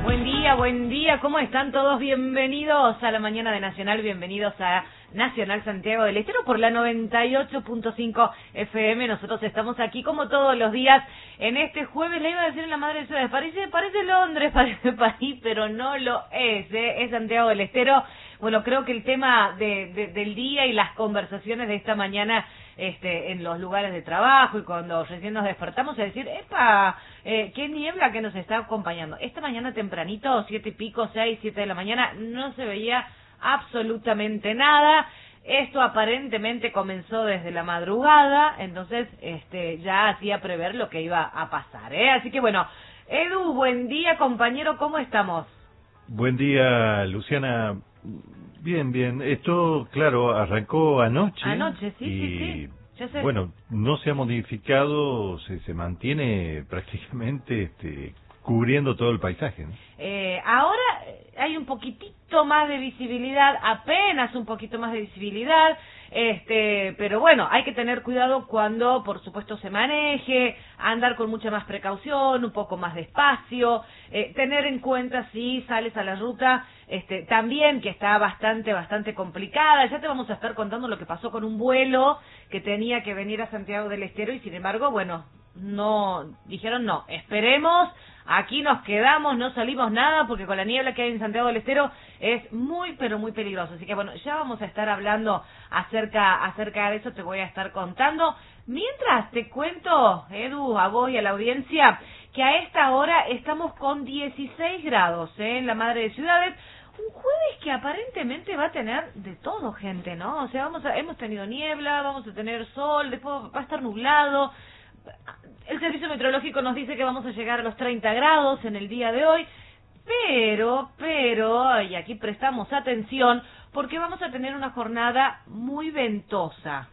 Buen día, ¿cómo están todos? Bienvenidos a la mañana de Nacional, bienvenidos a Nacional Santiago del Estero por la 98.5 FM. Nosotros estamos aquí como todos los días en este jueves, le iba a decir en la madre de ciudades, parece Londres, parece París, pero no lo es Santiago del Estero. Bueno, creo que el tema del día y las conversaciones de esta mañana en los lugares de trabajo y cuando recién nos despertamos, es decir, ¡epa! ¡Qué niebla que nos está acompañando! Esta mañana tempranito, 7 y pico, 6, 7 de la mañana, no se veía absolutamente nada. Esto aparentemente comenzó desde la madrugada, entonces ya hacía prever lo que iba a pasar, ¿eh? Así que bueno, Edu, buen día, compañero, ¿cómo estamos? Buen día, Luciana. Bien. Esto, claro, arrancó anoche. Anoche, sí. Ya sé. Bueno, no se ha modificado, se mantiene prácticamente cubriendo todo el paisaje, ¿no? Ahora hay un poquitito más de visibilidad, apenas un poquito más de visibilidad, pero bueno, hay que tener cuidado cuando, por supuesto, se maneje, andar con mucha más precaución, un poco más despacio, tener en cuenta si sales a la ruta, también que está bastante complicada. Ya te vamos a estar contando lo que pasó con un vuelo que tenía que venir a Santiago del Estero y sin embargo, bueno, dijeron no, esperemos. Aquí nos quedamos, no salimos nada, porque con la niebla que hay en Santiago del Estero es muy peligroso. Así que bueno, ya vamos a estar hablando acerca de eso, te voy a estar contando. Mientras te cuento, Edu, a vos y a la audiencia, que a esta hora estamos con 16 grados en la madre de ciudades. Un jueves que aparentemente va a tener de todo, gente, ¿no? O sea, hemos tenido niebla, vamos a tener sol, después va a estar nublado. El servicio meteorológico nos dice que vamos a llegar a los 30 grados en el día de hoy, pero, y aquí prestamos atención, porque vamos a tener una jornada muy ventosa,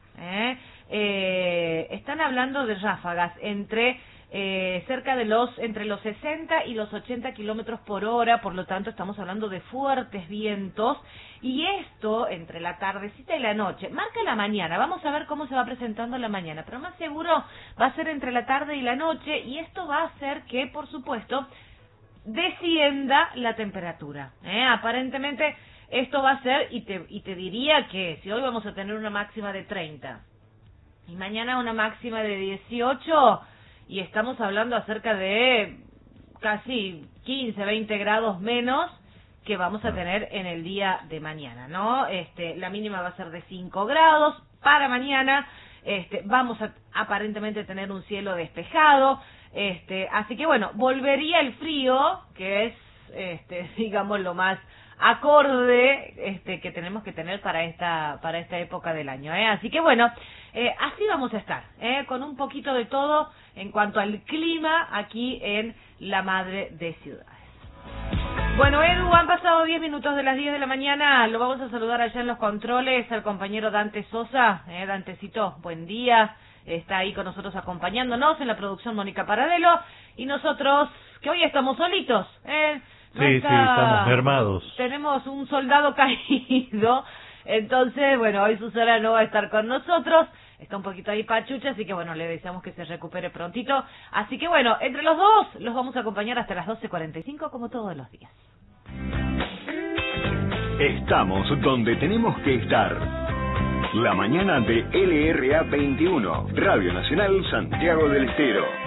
están hablando de ráfagas entre los 60 y los 80 kilómetros por hora, por lo tanto estamos hablando de fuertes vientos, y esto entre la tardecita y la noche, marca la mañana, vamos a ver cómo se va presentando la mañana, pero más seguro va a ser entre la tarde y la noche, y esto va a hacer que, por supuesto, descienda la temperatura, aparentemente esto va a ser, y te diría que si hoy vamos a tener una máxima de 30, y mañana una máxima de 18, y estamos hablando acerca de casi 15, 20 grados menos que vamos a tener en el día de mañana, ¿no? La mínima va a ser de 5 grados para mañana, vamos a aparentemente tener un cielo despejado, así que bueno, volvería el frío, que es, digamos, lo más acorde que tenemos que tener para esta época del año, así que bueno, así vamos a estar, con un poquito de todo en cuanto al clima aquí en la madre de ciudades. Bueno, Edu, han pasado 10 minutos de las 10 de la mañana, lo vamos a saludar allá en los controles al compañero Dante Sosa. Dantecito, buen día, está ahí con nosotros acompañándonos en la producción Mónica Paradelo, y nosotros, que hoy estamos solitos, Sí, estamos mermados. Tenemos un soldado caído, entonces, bueno, hoy Susana no va a estar con nosotros, está un poquito ahí pachucha, así que bueno, le deseamos que se recupere prontito. Así que bueno, entre los dos los vamos a acompañar hasta las 12:45 como todos los días. Estamos donde tenemos que estar. La mañana de LRA 21, Radio Nacional Santiago del Estero.